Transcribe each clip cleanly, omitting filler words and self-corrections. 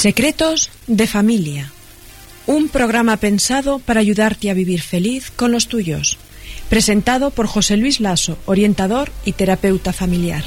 Secretos de familia. Un programa pensado para ayudarte a vivir feliz con los tuyos. Presentado por José Luis Lasso, orientador y terapeuta familiar.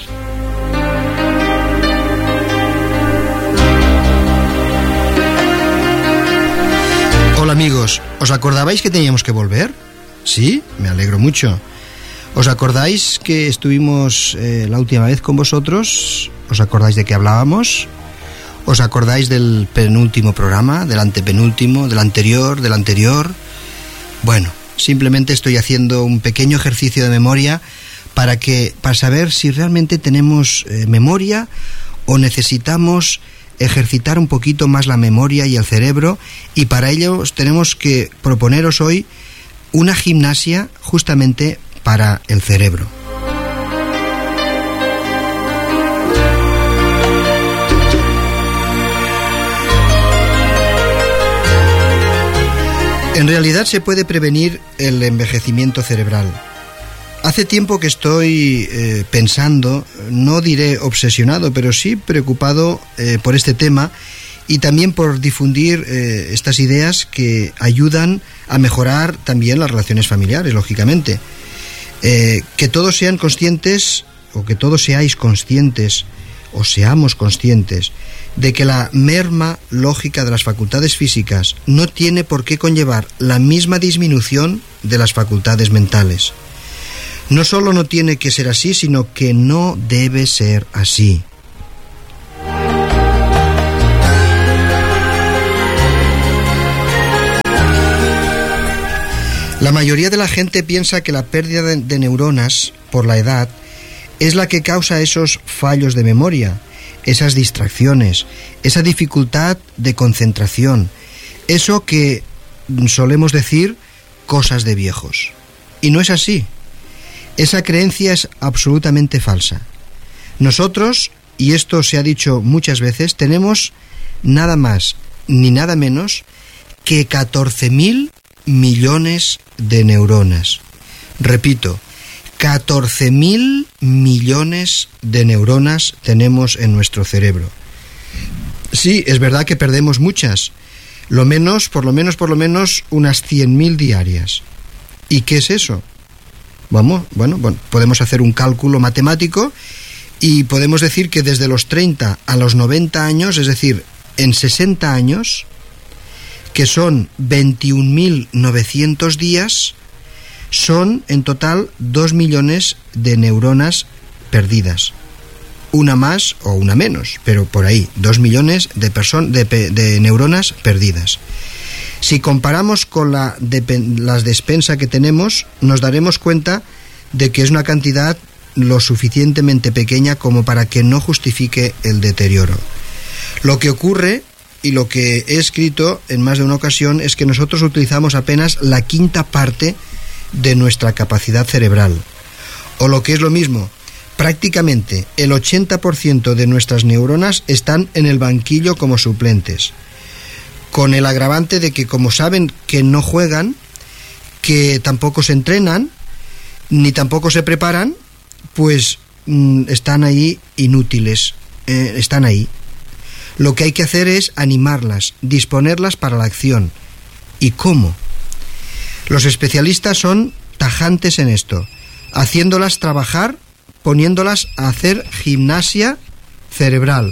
Hola amigos, ¿os acordabais que teníamos que volver? Sí, me alegro mucho. ¿Os acordáis que estuvimos la última vez con vosotros? ¿Os acordáis de qué hablábamos? ¿Os acordáis del penúltimo programa, del antepenúltimo, del anterior? Bueno, simplemente estoy haciendo un pequeño ejercicio de memoria para saber si realmente tenemos memoria o necesitamos ejercitar un poquito más la memoria y el cerebro, y para ello tenemos que proponeros hoy una gimnasia justamente para el cerebro. En realidad se puede prevenir el envejecimiento cerebral. Hace tiempo que estoy pensando, no diré obsesionado, pero sí preocupado por este tema y también por difundir estas ideas que ayudan a mejorar también las relaciones familiares, lógicamente. Que todos sean conscientes, o que todos seáis conscientes, o seamos conscientes, de que la merma lógica de las facultades físicas no tiene por qué conllevar la misma disminución de las facultades mentales. No solo no tiene que ser así, sino que no debe ser así. La mayoría de la gente piensa que la pérdida de neuronas por la edad es la que causa esos fallos de memoria, esas distracciones, esa dificultad de concentración, eso que solemos decir cosas de viejos. Y no es así. Esa creencia es absolutamente falsa. Nosotros, y esto se ha dicho muchas veces, tenemos nada más ni nada menos que 14.000 millones de neuronas. Repito, 14.000 millones de neuronas tenemos en nuestro cerebro. Sí, es verdad que perdemos muchas, por lo menos unas 100.000 diarias. ¿Y qué es eso? Bueno, podemos hacer un cálculo matemático y podemos decir que desde los 30 a los 90 años, es decir, en 60 años, que son 21.900 días, son en total 2 millones de neuronas perdidas. Una más o una menos, pero por ahí, 2 millones de neuronas perdidas. Si comparamos con las despensa que tenemos, nos daremos cuenta de que es una cantidad lo suficientemente pequeña como para que no justifique el deterioro. Lo que ocurre, y lo que he escrito en más de una ocasión, es que nosotros utilizamos apenas la quinta parte de nuestra capacidad cerebral. O lo que es lo mismo, prácticamente el 80% de nuestras neuronas están en el banquillo como suplentes, con el agravante de que, como saben que no juegan, que tampoco se entrenan, ni tampoco se preparan, pues están ahí inútiles, están ahí. Lo que hay que hacer es animarlas, disponerlas para la acción. ¿Y cómo? Los especialistas son tajantes en esto, haciéndolas trabajar, poniéndolas a hacer gimnasia cerebral.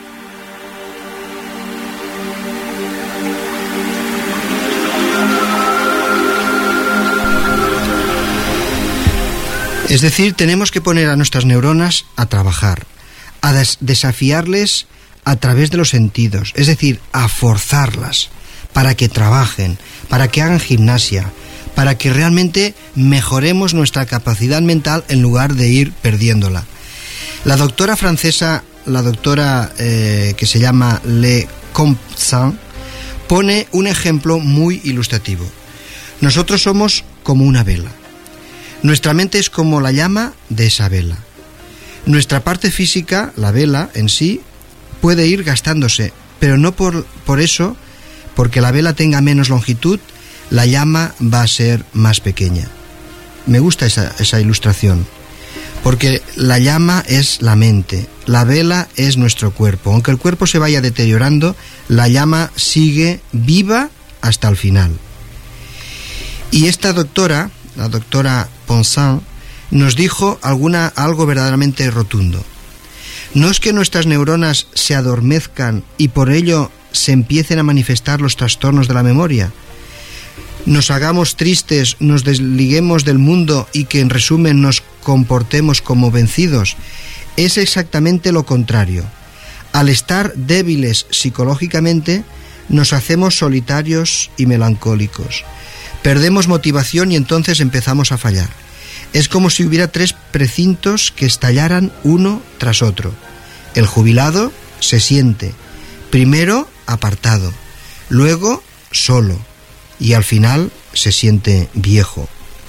Es decir, tenemos que poner a nuestras neuronas a trabajar, a desafiarles a través de los sentidos, es decir, a forzarlas para que trabajen, para que hagan gimnasia, para que realmente mejoremos nuestra capacidad mental en lugar de ir perdiéndola. La doctora francesa, que se llama Le Compsan, pone un ejemplo muy ilustrativo. Nosotros somos como una vela. Nuestra mente es como la llama de esa vela. Nuestra parte física, la vela en sí, puede ir gastándose, pero no por eso, porque la vela tenga menos longitud, la llama va a ser más pequeña. Me gusta esa ilustración, porque la llama es la mente, la vela es nuestro cuerpo. Aunque el cuerpo se vaya deteriorando, la llama sigue viva hasta el final. Y esta doctora, la doctora Ponsard, nos dijo algo verdaderamente rotundo. No es que nuestras neuronas se adormezcan y por ello se empiecen a manifestar los trastornos de la memoria, nos hagamos tristes, nos desliguemos del mundo y que en resumen nos comportemos como vencidos. Es exactamente lo contrario. Al estar débiles psicológicamente, nos hacemos solitarios y melancólicos. Perdemos motivación y entonces empezamos a fallar. Es como si hubiera 3 precintos que estallaran uno tras otro. El jubilado se siente, primero apartado, luego solo y al final se siente viejo.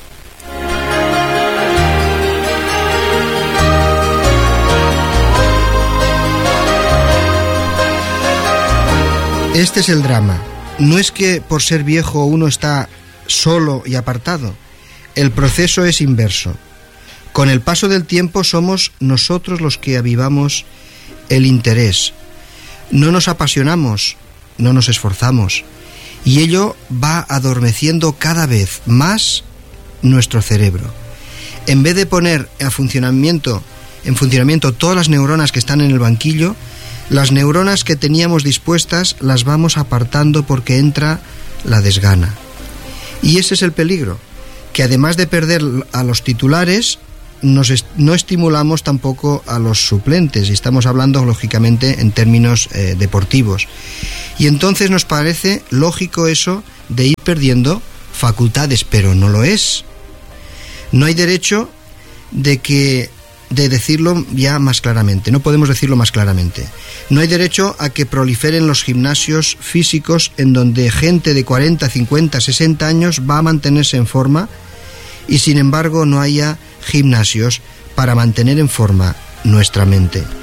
Este es el drama. No es que por ser viejo uno está solo y apartado. El proceso es inverso. Con el paso del tiempo somos nosotros los que avivamos el interés. No nos apasionamos, no nos esforzamos, y ello va adormeciendo cada vez más nuestro cerebro. En vez de poner en funcionamiento todas las neuronas que están en el banquillo, las neuronas que teníamos dispuestas las vamos apartando porque entra la desgana. Y ese es el peligro, que además de perder a los titulares, no estimulamos tampoco a los suplentes, y estamos hablando lógicamente en términos deportivos. Y entonces nos parece lógico eso de ir perdiendo facultades, pero no lo es. No hay derecho de decirlo ya más claramente, no podemos decirlo más claramente. No hay derecho a que proliferen los gimnasios físicos en donde gente de 40, 50, 60 años va a mantenerse en forma y sin embargo no haya gimnasios para mantener en forma nuestra mente.